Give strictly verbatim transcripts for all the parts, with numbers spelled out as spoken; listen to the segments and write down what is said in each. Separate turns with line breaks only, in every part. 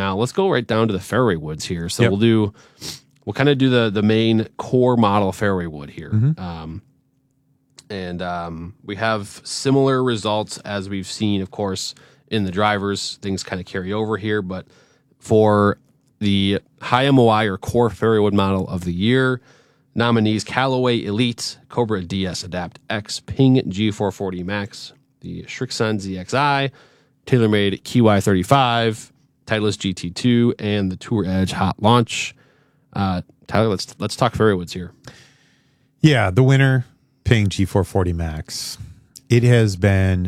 Now let's go right down to the fairway woods here. So
Yep.
we'll do, we'll kind of do the the main core model fairway wood here.
Mhm.
Um, and um, we have similar results as we've seen, of course, in the drivers. Things kind of carry over here, but for the high M O I or core fairway wood model of the year, nominees Callaway Elite, Cobra D S Adapt X, Ping G four forty Max, the Srixon Z X I, TaylorMade Q Y thirty-five, Titleist G T two, and the Tour Edge Hot Launch. Uh, Tyler, let's let's talk fairway woods here.
Yeah, the winner, Ping G four forty Max. It has been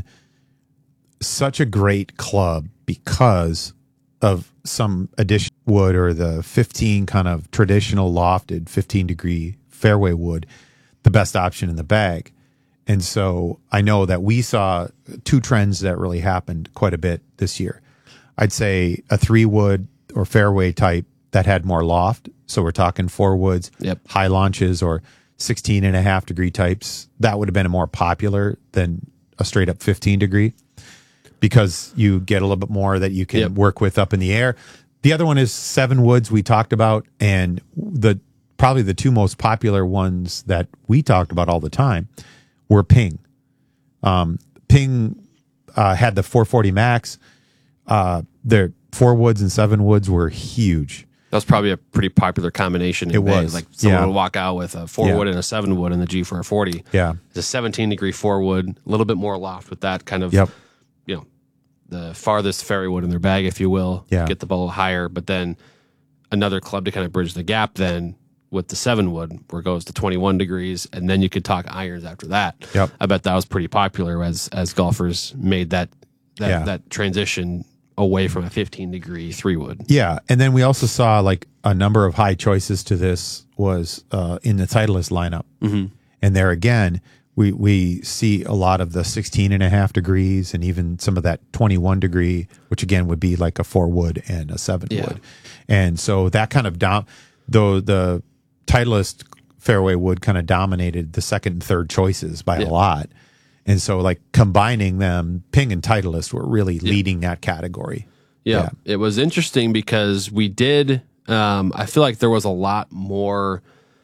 such a great club because of some addition wood or the fifteen kind of traditional lofted fifteen degree fairway wood, the best option in the bag. And so I know that we saw two trends that really happened quite a bit this year. I'd say a three wood or fairway type that had more loft. So we're talking four woods,
Yep.
high launches, or sixteen and a half degree types. That would have been more popular than a straight up fifteen degree because you get a little bit more that you can
Yep.
work with up in the air. The other one is seven woods we talked about, and the probably the two most popular ones that we talked about all the time were Ping. Um, Ping uh, had the four forty Max. Uh, their four woods and seven woods were huge.
That was probably a pretty popular combination. In
It
Bay.
was,
Like someone
yeah.
would walk out with a four
Yeah.
wood and a seven wood in the G four forty.
Yeah.
It's a seventeen degree four wood, a little bit more loft with that kind of,
Yep.
you know, the farthest fairway wood in their bag, if you will.
Yeah.
Get the ball higher, but then another club to kind of bridge the gap then with the seven wood where it goes to twenty-one degrees, and then you could talk irons after that.
Yep.
I bet that was pretty popular as as golfers made that that,
Yeah.
that transition away from a fifteen degree three wood.
Yeah, and then we also saw like a number of high choices to this was uh, in the Titleist lineup,
Mm-hmm.
and there again we we see a lot of the sixteen and a half degrees and even some of that twenty-one degree, which again would be like a four wood and a seven
Yeah.
wood, and so that kind of dom though the Titleist fairway wood kind of dominated the second and third choices by
Yeah.
a lot. And so, like, combining them, Ping and Titleist were really leading that category.
Yeah,
Yeah.
it was interesting because we did. Um, I feel like there was a lot more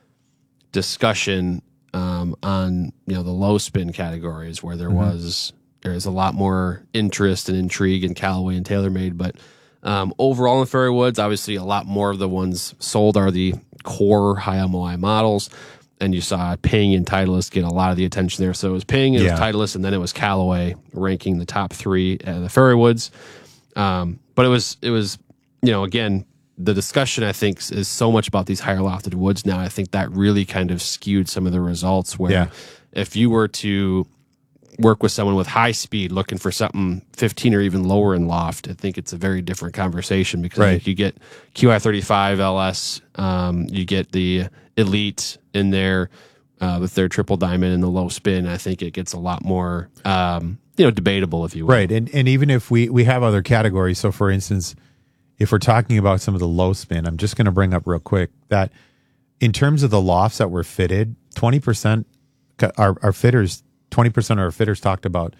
discussion um, on you know the low spin categories where there
Mm-hmm.
was there is a lot more interest and intrigue in Callaway and TaylorMade, but um, overall in the fairway woods, obviously a lot more of the ones sold are the core high M O I models. And you saw Ping and Titleist get a lot of the attention there. So it was Ping, it
Yeah.
was Titleist, and then it was Callaway ranking the top three at the fairway woods. Um, but it was, it was, you know, again, the discussion I think is so much about these higher lofted woods now. I think that really kind of skewed some of the results. Where
Yeah.
if you were to work with someone with high speed looking for something fifteen or even lower in loft, I think it's a very different conversation because
Right.
like, you get Q I thirty-five L S, um, you get the Elite in there uh, with their triple diamond and the low spin. I think it gets a lot more, um, you know, debatable, if you will.
Right. And and even if we, we have other categories, so for instance, if we're talking about some of the low spin, I'm just going to bring up real quick that in terms of the lofts that were fitted, twenty percent, our, our fitters, twenty percent of our fitters talked about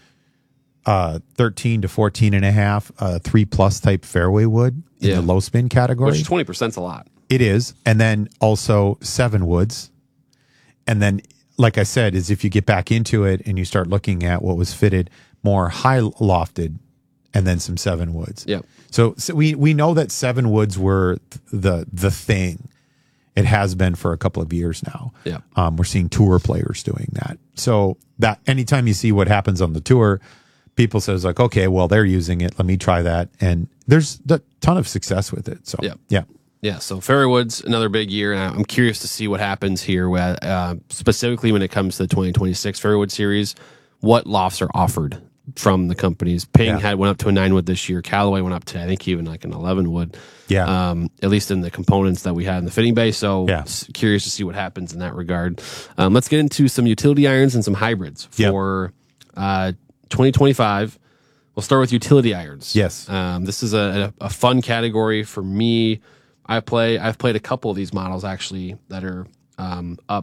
uh, thirteen to fourteen and a half, uh, three plus type fairway wood in
Yeah.
the low spin category.
Which twenty percent's a lot.
It is. And then also seven woods. And then, like I said, is if you get back into it and you start looking at what was fitted more high lofted and then some seven woods.
Yeah.
So, so we, we know that seven woods were th- the, the thing. It has been for a couple of years now.
Yeah.
Um, we're seeing tour players doing that. So that anytime you see what happens on the tour, people says like, okay, well, they're using it. Let me try that. And there's a ton of success with it. So
Yeah.
yeah.
Yeah, so fairway woods, another big year, and I'm curious to see what happens here, with, uh, specifically when it comes to the twenty twenty-six fairway wood series. What lofts are offered from the companies? Ping
Yeah.
had went up to a nine wood this year. Callaway went up to I think even like an eleven wood.
Yeah.
Um, at least in the components that we had in the fitting bay. So
Yeah.
s- curious to see what happens in that regard. Um, let's get into some utility irons and some hybrids
Yep.
for uh, twenty twenty-five. We'll start with utility irons.
Yes.
Um, this is a, a, a fun category for me. I play. I've played a couple of these models actually that are um, up